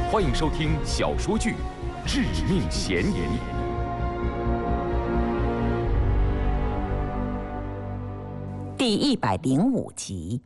欢迎收听小说剧《致命嫌疑》 第105集。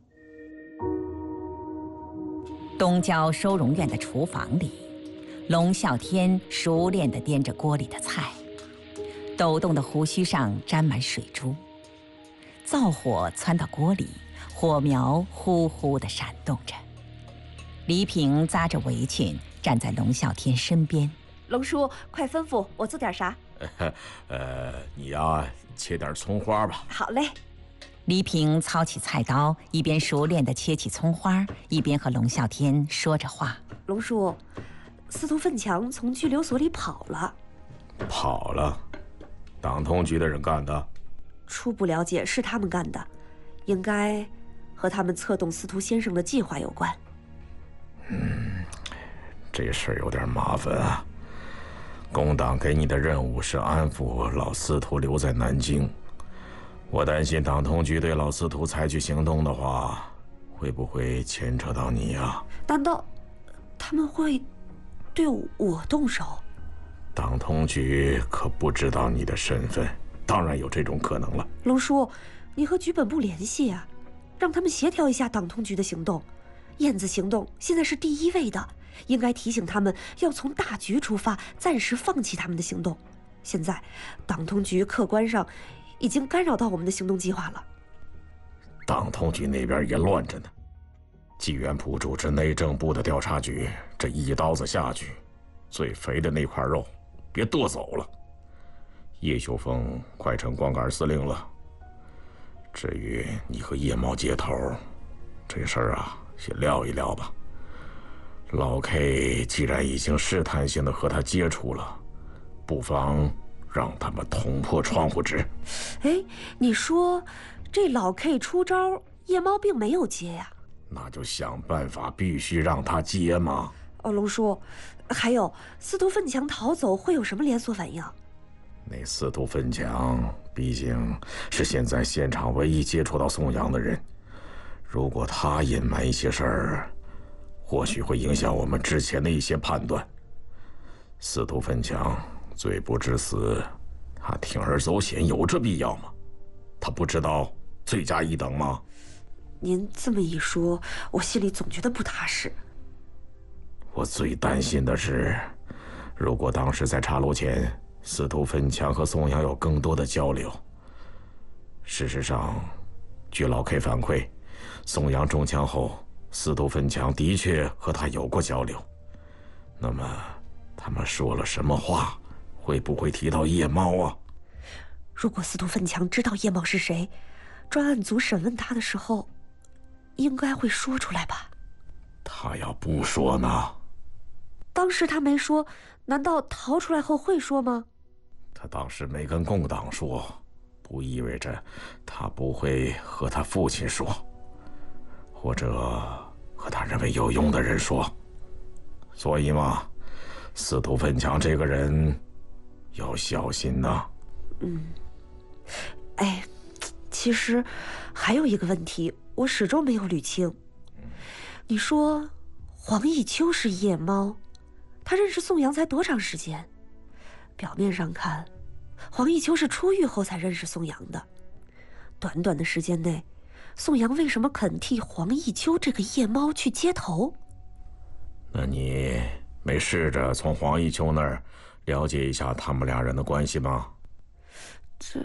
东郊收容院的厨房里，龙啸天熟练地掂着锅里的菜，抖动的胡须上沾满水珠。灶火窜到锅里，火苗呼呼地闪动着。黎平扎着围裙站在龙啸天身边。 龙叔，快吩咐我做点啥？ 你呀，切点葱花吧。 好嘞。 黎平操起菜刀，一边熟练地切起葱花，一边和龙啸天说着话。 龙叔，司徒奋强从拘留所里跑了。 跑了？党通局的人干的？ 初步了解是他们干的，应该和他们策动司徒先生的计划有关。 这事儿有点麻烦啊。工党给你的任务是安抚老司徒留在南京，我担心党通局对老司徒采取行动的话，会不会牵扯到你呀？ 难道他们会对我动手？ 党通局可不知道你的身份，当然有这种可能了。 龙叔，你和局本部联系啊，让他们协调一下党通局的行动。燕子行动现在是第一位的，应该提醒他们要从大局出发，暂时放弃他们的行动。现在党通局客观上已经干扰到我们的行动计划了。 党通局那边也乱着呢。纪元溥主持内政部的调查局，这一刀子下去，最肥的那块肉别剁走了。叶秀峰快成光杆司令了。至于你和叶茂接头，这事儿啊，先撂一撂吧。老 K 既然已经试探性的和他接触了，不妨让他们捅破窗户纸。 哎，你说这老 K 出招，叶猫并没有接呀？ 那就想办法，必须让他接嘛。 哦，龙叔，还有司徒奋强逃走会有什么连锁反应？ 那司徒奋强毕竟是现在现场唯一接触到宋阳的人，如果他隐瞒一些事儿，或许会影响我们之前的一些判断。司徒奋强罪不至死，他铤而走险有这必要吗？他不知道罪加一等吗？ 您这么一说，我心里总觉得不踏实。 我最担心的是，如果当时在茶楼前，司徒奋强和宋阳有更多的交流。事实上，据老 K 反馈，宋阳中枪后，司徒奋强的确和他有过交流。那么，他们说了什么话？会不会提到叶猫啊？ 如果司徒奋强知道叶猫是谁，专案组审问他的时候，应该会说出来吧？ 他要不说呢？ 当时他没说，难道逃出来后会说吗？ 他当时没跟共党说，不意味着他不会和他父亲说，或者和他认为有用的人说。所以嘛，司徒奋强这个人要小心呐。 哎，其实还有一个问题，我始终没有捋清。你说黄奕秋是夜猫，他认识宋阳才多长时间？表面上看，黄奕秋是出狱后才认识宋阳的。短短的时间内，宋阳为什么肯替黄奕秋这个夜猫去接头？ 那你没试着从黄奕秋那儿了解一下他们俩人的关系吗？ 这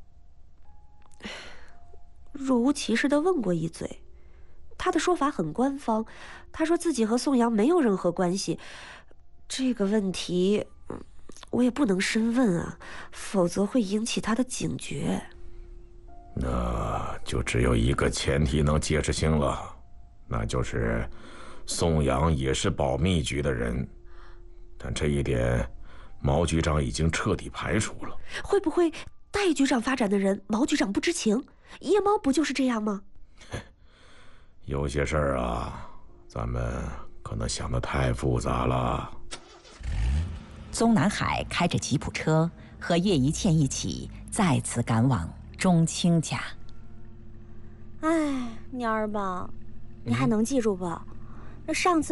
若无其事地问过一嘴，他的说法很官方，他说自己和宋阳没有任何关系。这个问题我也不能深问啊，否则会引起他的警觉。 那就只有一个前提能解释清了，那就是宋阳也是保密局的人，但这一点毛局长已经彻底排除了。 会不会戴局长发展的人毛局长不知情？夜猫不就是这样吗？ 有些事儿啊，咱们可能想得太复杂了。 宗南海开着吉普车和叶一茜一起再次赶往钟青家。 哎，蔫儿吧，你还能记住吧？那上次